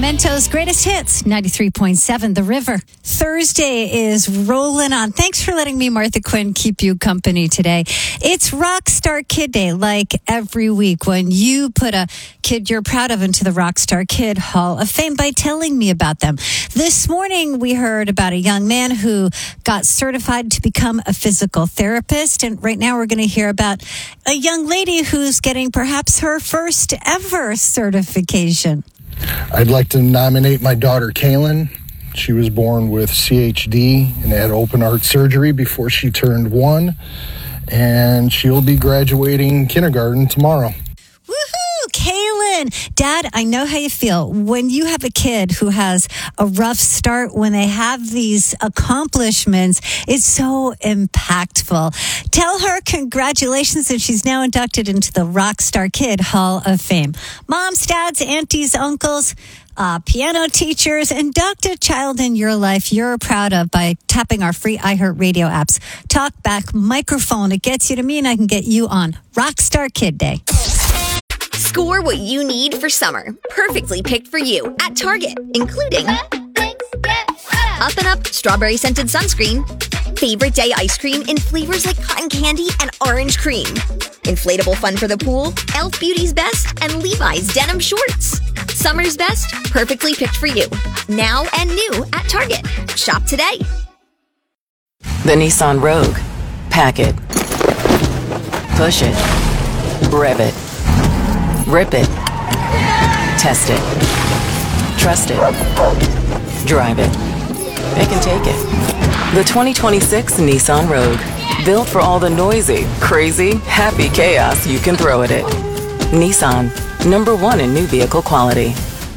Sacramento's greatest hits, 93.7 The River. Thursday is rolling on. Thanks for letting me, Martha Quinn, keep you company today. It's Rockstar Kid Day, like every week when you put a kid you're proud of into the Rockstar Kid Hall of Fame by telling me about them. This morning, we heard about a young man who got certified to become a physical therapist. And right now, we're going to hear about a young lady who's getting perhaps her first ever certification. I'd like to nominate my daughter, Kaylin. She was born with CHD and had open heart surgery before she turned 1. And she'll be graduating kindergarten tomorrow. Woohoo! Kaylin! Dad, I know how you feel. When you have a kid who has a rough start, when they have these accomplishments, it's so impactful. Tell her congratulations, and she's now inducted into the Rockstar Kid Hall of Fame. Moms, dads, aunties, uncles, piano teachers, induct a child in your life you're proud of by tapping our free iHeartRadio apps. Talkback microphone. It gets you to me, and I can get you on Rockstar Kid Day. Score what you need for summer. Perfectly picked for you at Target, including Up and Up strawberry scented sunscreen, favorite day ice cream in flavors like cotton candy and orange cream, inflatable fun for the pool, Elf Beauty's Best, and Levi's denim shorts. Summer's best, perfectly picked for you. Now and new at Target. Shop today. The Nissan Rogue. Pack it. Push it. Rev it. Rip it. Test it. Trust it. Drive it. It can take it. The 2026 Nissan Rogue. Built for all the noisy, crazy, happy chaos you can throw at it. Nissan. #1 in new vehicle quality.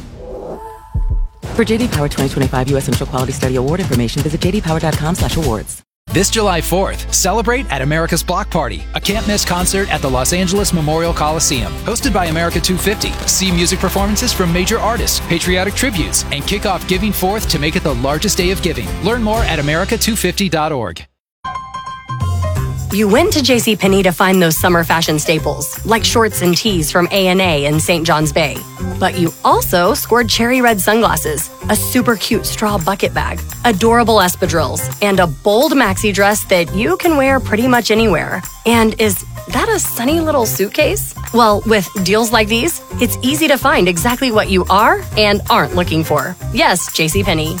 For JD Power 2025 U.S. Initial Quality Study Award information, visit jdpower.com/awards. This July 4th, celebrate at America's Block Party, a can't-miss concert at the Los Angeles Memorial Coliseum. Hosted by America 250. See music performances from major artists, patriotic tributes, and kick off Giving Forth to make it the largest day of giving. Learn more at america250.org. You went to JCPenney to find those summer fashion staples, like shorts and tees from A&A in St. John's Bay. But you also scored cherry red sunglasses, a super cute straw bucket bag, adorable espadrilles, and a bold maxi dress that you can wear pretty much anywhere. And is that a sunny little suitcase? Well, with deals like these, it's easy to find exactly what you are and aren't looking for. Yes, JCPenney.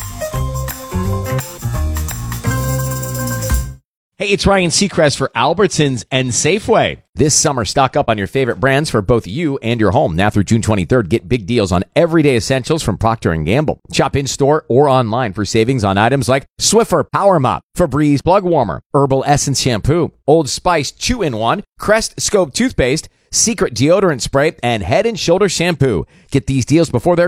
Hey, it's Ryan Seacrest for Albertsons and Safeway. This summer, stock up on your favorite brands for both you and your home. Now through June 23rd, get big deals on everyday essentials from Procter & Gamble. Shop in-store or online for savings on items like Swiffer Power Mop, Febreze Plug Warmer, Herbal Essence Shampoo, Old Spice Chew-in-1, Crest Scope Toothpaste, Secret Deodorant Spray, and Head & Shoulder Shampoo. Get these deals before they're